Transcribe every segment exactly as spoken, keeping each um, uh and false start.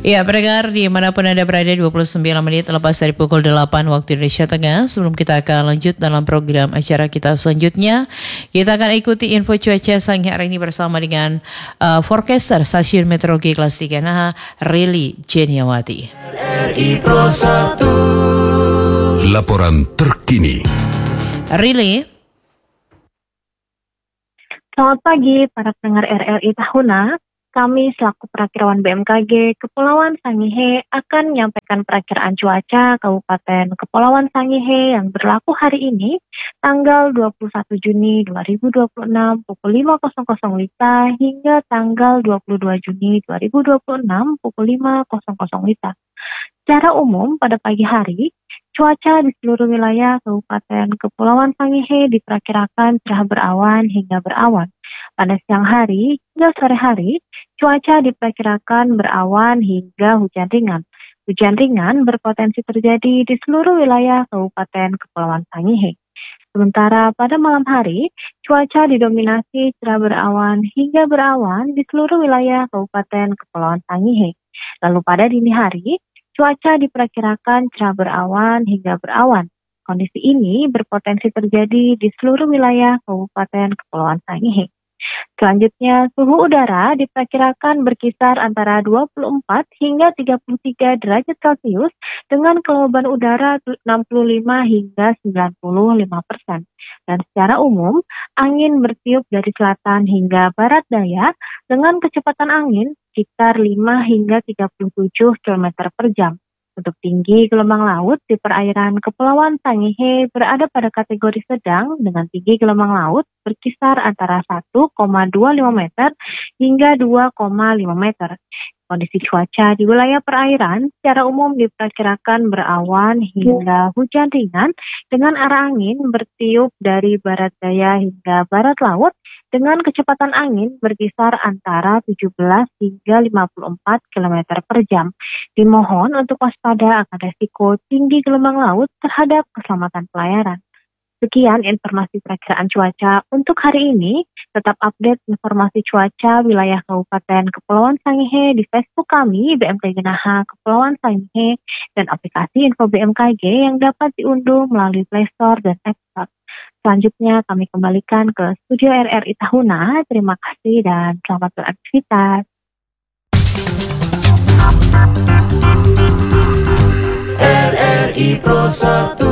Ya, pendengar dimanapun Anda berada, dua puluh sembilan menit lepas dari pukul delapan waktu Indonesia Tengah. Sebelum kita akan lanjut dalam program acara kita selanjutnya, kita akan ikuti info cuaca siang hari ini bersama dengan uh, forecaster Stasiun Meteorologi Kelas tiga Naha, Rili Jeniawati. R I Pro satu. Laporan terkini. Rili. Selamat pagi para pendengar R R I Tahuna. Kami selaku perakirawan B M K G Kepulauan Sangihe akan menyampaikan perakiraan cuaca Kabupaten Kepulauan Sangihe yang berlaku hari ini, tanggal dua puluh satu Juni dua ribu dua puluh enam pukul lima W I T A hingga tanggal dua puluh dua Juni dua ribu dua puluh enam pukul lima W I T A. Secara umum pada pagi hari, cuaca di seluruh wilayah Kabupaten Kepulauan Sangihe diperkirakan cerah berawan hingga berawan. Pada siang hari hingga sore hari, cuaca diperkirakan berawan hingga hujan ringan. Hujan ringan berpotensi terjadi di seluruh wilayah Kabupaten Kepulauan Sangihe. Sementara pada malam hari, cuaca didominasi cerah berawan hingga berawan di seluruh wilayah Kabupaten Kepulauan Sangihe. Lalu pada dini hari, cuaca diperkirakan cerah berawan hingga berawan. Kondisi ini berpotensi terjadi di seluruh wilayah Kabupaten Kepulauan Sangihe. Selanjutnya, suhu udara diperkirakan berkisar antara dua puluh empat hingga tiga puluh tiga derajat Celcius dengan kelembaban udara enam puluh lima hingga sembilan puluh lima persen. Dan secara umum, angin bertiup dari selatan hingga barat daya dengan kecepatan angin sekitar lima hingga tiga puluh tujuh kilometer per jam. Untuk tinggi gelombang laut di perairan Kepulauan Sangihe berada pada kategori sedang dengan tinggi gelombang laut berkisar antara satu koma dua lima meter hingga dua koma lima meter. Kondisi cuaca di wilayah perairan secara umum diperkirakan berawan hingga hujan ringan dengan arah angin bertiup dari barat daya hingga barat laut dengan kecepatan angin berkisar antara tujuh belas hingga lima puluh empat kilometer per jam. Dimohon untuk waspada akan resiko tinggi gelombang laut terhadap keselamatan pelayaran. Sekian informasi perakiraan cuaca untuk hari ini. Tetap update informasi cuaca wilayah Kabupaten Kepulauan Sangihe di Facebook kami B M K G Naha Kepulauan Sangihe dan aplikasi Info B M K G yang dapat diunduh melalui Play Store dan App Store. Selanjutnya kami kembalikan ke studio R R I Tahuna. Terima kasih dan selamat beraktivitas. R R I Pro satu.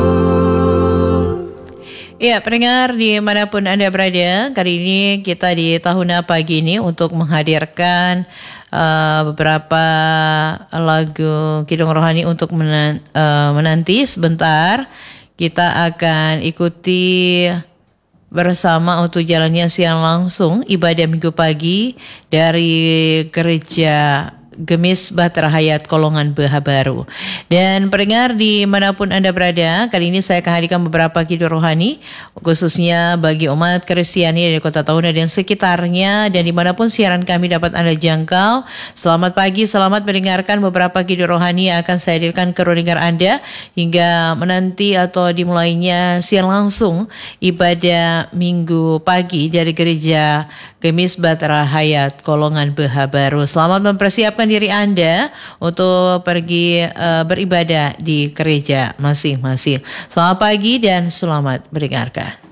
Ya, pendengar dimanapun Anda berada, kali ini kita di Tahuna pagi ini untuk menghadirkan uh, beberapa lagu Kidung Rohani untuk menan- uh, menanti sebentar. Kita akan ikuti bersama untuk jalannya siang langsung ibadah minggu pagi dari gereja Gemis Bahtera Hayat Kolongan Beha Baru. Dan pendengar dimanapun Anda berada, kali ini saya akan hadirkan beberapa kidung rohani khususnya bagi umat Kristiani dari Kota Tahuna dan sekitarnya dan dimanapun siaran kami dapat Anda jangkau. Selamat pagi, selamat mendengarkan beberapa kidung rohani yang akan saya hadirkan ke pendengar Anda hingga menanti atau dimulainya siang langsung ibadah minggu pagi dari gereja Gemis Bahtera Hayat Kolongan Beha Baru. Selamat mempersiapkan diri Anda untuk pergi uh, beribadah di gereja masing-masing. Selamat pagi dan selamat mendengarkan.